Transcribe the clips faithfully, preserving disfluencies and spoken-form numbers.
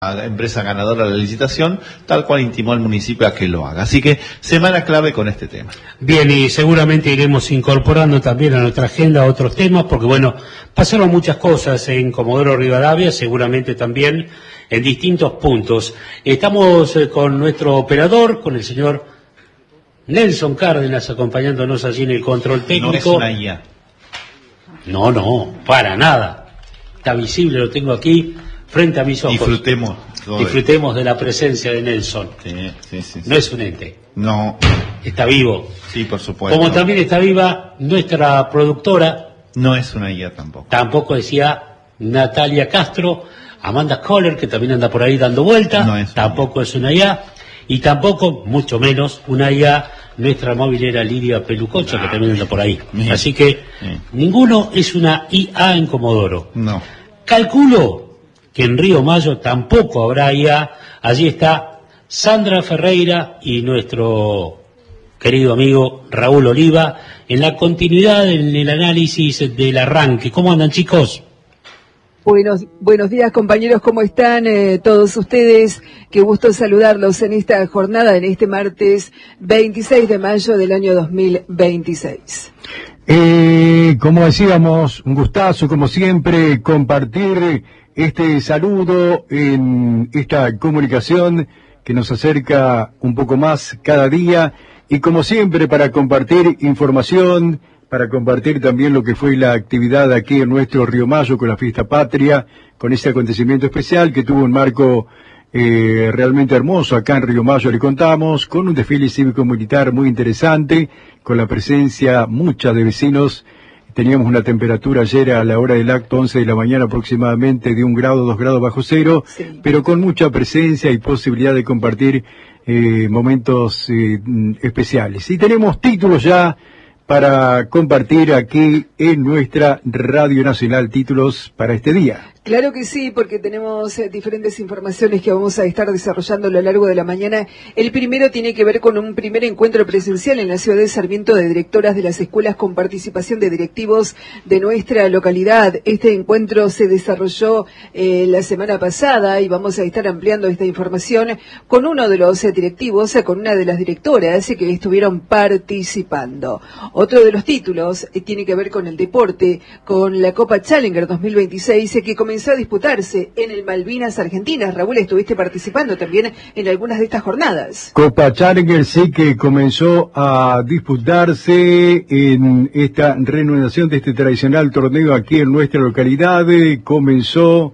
a la empresa ganadora de la licitación, tal cual intimó al municipio a que lo haga. Así que semana clave con este tema. Bien, y seguramente iremos incorporando también a nuestra agenda otros temas, porque bueno, pasaron muchas cosas en Comodoro Rivadavia, seguramente también en distintos puntos. Estamos eh, con nuestro operador, con el señor Nelson Cárdenas, acompañándonos allí en el control técnico. No es una I A. No, no, para nada. Está visible, lo tengo aquí frente a mis ojos. Disfrutemos. Disfrutemos de la presencia de Nelson. Sí, sí, sí, sí. No es un ente. No. Está vivo. Sí, por supuesto. Como también está viva nuestra productora. No es una I A tampoco. Tampoco decía Natalia Castro, Amanda Kohler, que también anda por ahí dando vueltas. No es tampoco es una I A. Y tampoco, mucho menos, una I A, nuestra movilera Lidia Pelucocha, no, que también anda por ahí. Bien. Así que Bien. ninguno es una I A en Comodoro. No. Calculo que en Río Mayo tampoco habrá I A. Allí está Sandra Ferreira y nuestro querido amigo Raúl Oliva en la continuidad en el análisis del arranque. ¿Cómo andan, chicos? Buenos, buenos días, compañeros, ¿cómo están eh, todos ustedes? Qué gusto saludarlos en esta jornada, en este martes veintiséis de mayo del año dos mil veintiséis. Eh, como decíamos, un gustazo, como siempre, compartir este saludo en esta comunicación que nos acerca un poco más cada día y como siempre para compartir información, para compartir también lo que fue la actividad aquí en nuestro Río Mayo con la Fiesta Patria, con ese acontecimiento especial que tuvo un marco eh, realmente hermoso acá en Río Mayo, le contamos, con un desfile cívico-militar muy interesante, con la presencia mucha de vecinos. Teníamos una temperatura ayer a la hora del acto, once de la mañana aproximadamente, de un grado, dos grados bajo cero, sí, pero con mucha presencia y posibilidad de compartir eh, momentos eh, especiales. Y tenemos títulos ya para compartir aquí en nuestra Radio Nacional, títulos para este día. Claro que sí, porque tenemos eh, diferentes informaciones que vamos a estar desarrollando a lo largo de la mañana. El primero tiene que ver con un primer encuentro presencial en la ciudad de Sarmiento de directoras de las escuelas con participación de directivos de nuestra localidad. Este encuentro se desarrolló eh, la semana pasada y vamos a estar ampliando esta información con uno de los eh, directivos, eh, con una de las directoras eh, que estuvieron participando. Otro de los títulos eh, tiene que ver con el deporte, con la Copa Challenger dos mil veintiséis eh, que comenzó comenzó a disputarse en el Malvinas Argentinas. Raúl, estuviste participando también en algunas de estas jornadas. Copa Challenger sí que comenzó a disputarse en esta reanudación de este tradicional torneo aquí en nuestra localidad. Comenzó,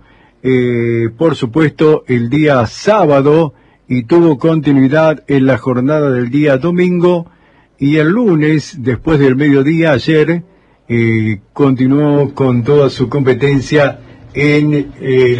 eh, por supuesto, el día sábado y tuvo continuidad en la jornada del día domingo. Y el lunes, después del mediodía, ayer, eh, continuó con toda su competencia en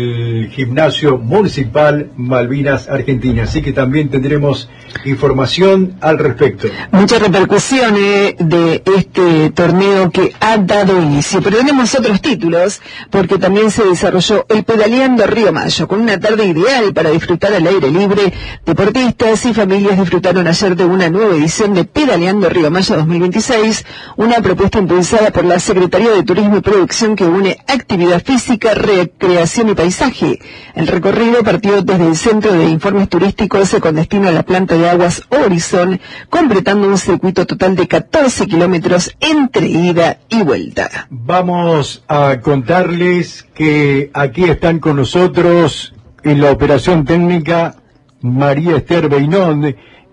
el gimnasio municipal Malvinas Argentina. Así que también tendremos información al respecto. Mucha repercusión eh, de este torneo que ha dado inicio, pero tenemos otros títulos, porque también se desarrolló el Pedaleando Río Mayo, con una tarde ideal para disfrutar al aire libre. Deportistas y familias disfrutaron ayer de una nueva edición de Pedaleando Río Mayo dos mil veintiséis, una propuesta impulsada por la Secretaría de Turismo y Producción que une actividad física, recreación y paisaje. El recorrido partió desde el Centro de Informes Turísticos con destino a la planta de aguas Horizon, completando un circuito total de catorce kilómetros entre ida y vuelta. Vamos a contarles que aquí están con nosotros en la operación técnica María Esther Beinón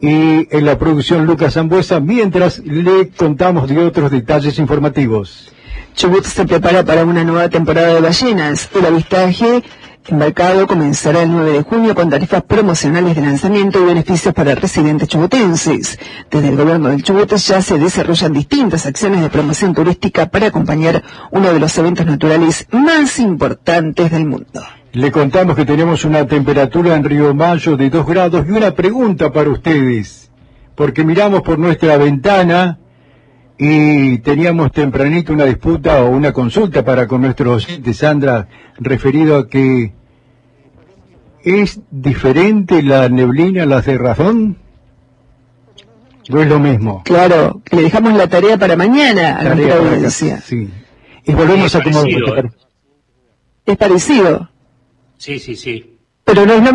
y en la producción Lucas Zambuesa, mientras le contamos de otros detalles informativos. Chubut se prepara para una nueva temporada de ballenas. El avistaje embarcado comenzará el nueve de junio con tarifas promocionales de lanzamiento y beneficios para residentes chubutenses. Desde el gobierno del Chubut ya se desarrollan distintas acciones de promoción turística para acompañar uno de los eventos naturales más importantes del mundo. Le contamos que tenemos una temperatura en Río Mayo de dos grados y una pregunta para ustedes, porque miramos por nuestra ventana y teníamos tempranito una disputa o una consulta para con nuestros oyentes, Sandra, referido a que ¿es diferente la neblina a la cerrazón? ¿No es lo mismo? Claro, le dejamos la tarea para mañana a nuestra audiencia. Sí. Y volvemos es a como... parecido, ¿eh? ¿Es parecido? Sí, sí, sí. Pero no es lo